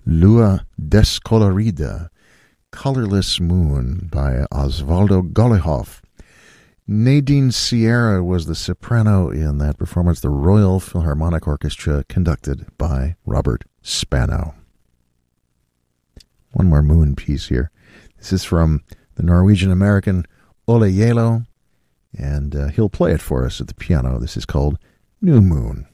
Lua Descolorida, Colorless Moon by Osvaldo Golijov. Nadine Sierra was the soprano in that performance, the Royal Philharmonic Orchestra, conducted by Robert Spano. One more Moon piece here. This is from the Norwegian-American Ole Yelo, and he'll play it for us at the piano. This is called New Moon.